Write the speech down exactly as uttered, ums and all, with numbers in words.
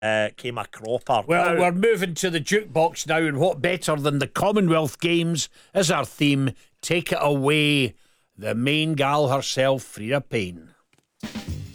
uh, came a cropper. Well, now, we're moving to the jukebox now, and what better than the Commonwealth Games as our theme? Take it away, the main gal herself, Frida Payne.